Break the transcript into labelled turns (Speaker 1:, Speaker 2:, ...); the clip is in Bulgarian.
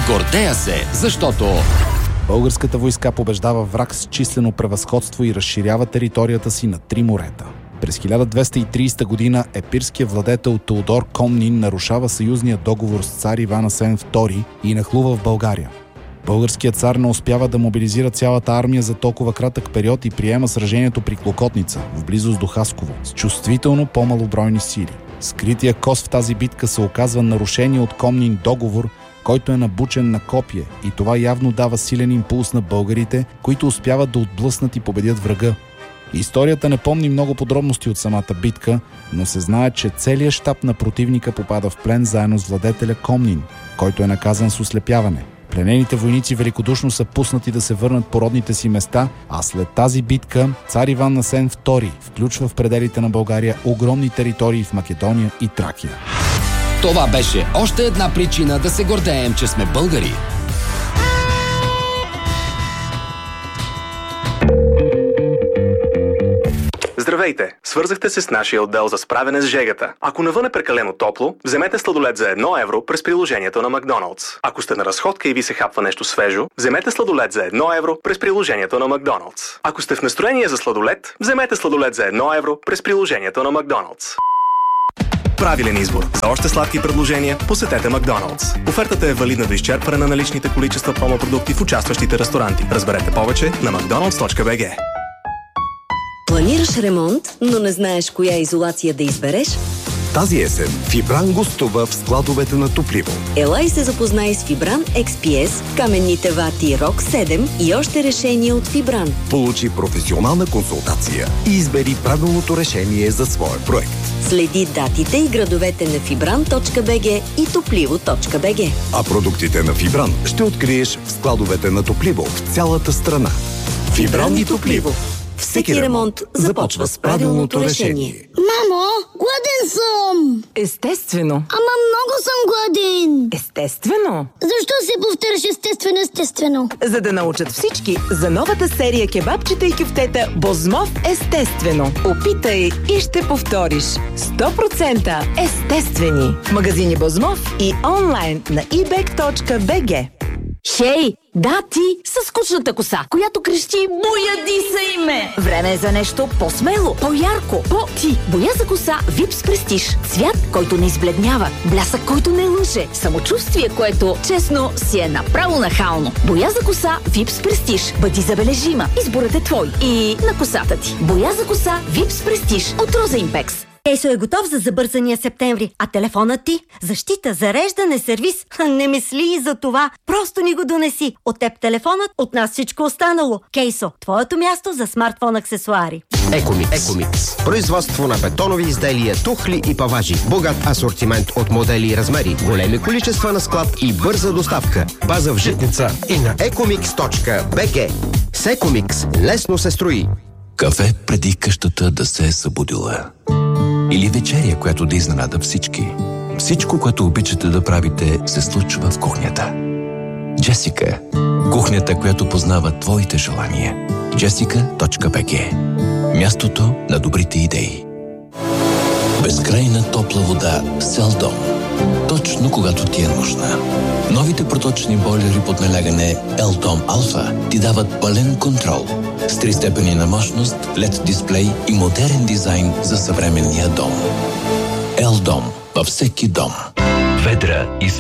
Speaker 1: Гордея се, защото
Speaker 2: българската войска побеждава враг с числено превъзходство и разширява територията си на 3 морета. През 1230 година епирският владетел Теодор Комнин нарушава съюзния договор с цар Иван Асен II и нахлува в България. Българският цар не успява да мобилизира цялата армия за толкова кратък период и приема сражението при Клокотница, в близост до Хасково, с чувствително по-малобройни сили. Скрития коз в тази битка се оказва нарушение от Комнин договор, който е набучен на копие, и това явно дава силен импулс на българите, които успяват да отблъснат и победят врага. Историята не помни много подробности от самата битка, но се знае, че целият щаб на противника попада в плен заедно с владетеля Комнин, който е наказан с ослепяване. Пленените войници великодушно са пуснати да се върнат по родните си места, а след тази битка цар Иван Асен II включва в пределите на България огромни територии в Македония и Тракия.
Speaker 1: това беше още една причина да се гордеем, че сме българи.
Speaker 3: Здравейте! Свързахте се с нашия отдел за справяне с жегата. Ако навън е прекалено топло, вземете сладолед за 1 евро през приложението на Макдоналдс. Ако сте на разходка и ви се хапва нещо свежо, вземете сладолед за 1 евро през приложението на Макдоналдс. Ако сте в настроение за сладолед, вземете сладолед за 1 евро през приложението на Макдоналдс. Правилен избор. За още сладки предложения посетете Макдоналдс. Офертата е валидна до изчерпване на наличните количества промопродукти в участващите ресторанти. Разберете повече на mcdonalds.bg.
Speaker 4: Планираш ремонт, но не знаеш коя изолация да избереш?
Speaker 5: Тази есен Фибран гостува в складовете на Топливо.
Speaker 4: Ела и се запознай с Фибран XPS, каменните вати Rock 7 и още решения от Фибран.
Speaker 5: Получи професионална консултация и избери правилното решение за своя проект.
Speaker 4: Следи датите и градовете на fibran.bg и toplivo.bg.
Speaker 5: А продуктите на Фибран ще откриеш в складовете на Топливо в цялата страна. Фибран и Топливо.
Speaker 4: Всеки ремонт започва с правилното решение.
Speaker 6: Мамо, гладен съм!
Speaker 7: Естествено.
Speaker 6: Ама много съм гладен!
Speaker 7: Естествено.
Speaker 6: Защо се повтаряш естествено?
Speaker 7: За да научат всички за новата серия кебабчета и кюфтета Бозмов естествено. Опитай и ще повториш. 100% естествени. В магазини Бозмов и онлайн на ebek.bg.
Speaker 8: Хей, да ти, със скучната коса, която крещи "Бояди се име". Време е за нещо по-смело, по-ярко, по-ти. Боя за коса Випс Престиж. Цвят, който не избледнява, блясък, който не лъже, самочувствие, което, честно, си е направо нахално. Боя за коса Випс Престиж. Бъди забележима. Изборът е твой и на косата ти. Боя за коса Випс Престиж от Роза Импекс.
Speaker 9: Кейсо е готов за забързания септември, а телефонът ти? Защита, зареждане, сервис? Не мисли и за това. Просто ни го донеси. От теб телефонът, от нас всичко останало. Кейсо, твоето място за смартфон аксесуари.
Speaker 10: Екомикс. Производство на бетонови изделия, тухли и паважи. Богат асортимент от модели и размери. Големи количества на склад и бърза доставка. База в Житница и на ecomix.bg. С Екомикс лесно се строи.
Speaker 11: Кафе преди къщата да се е събудила. Или вечеря, която да изненада всички. Всичко, което обичате да правите, се случва в кухнята. Джесика. Кухнята, която познава твоите желания. Jessica.bg. Мястото на добрите идеи. Безкрайна топла вода с Елдом. Точно когато ти е нужна. Новите проточни бойлери под налягане Елдом Алфа ти дават пълен контрол. С 3 степени на мощност, LED дисплей и модерен дизайн за съвременния дом. Елдом във всеки дом. Ведра и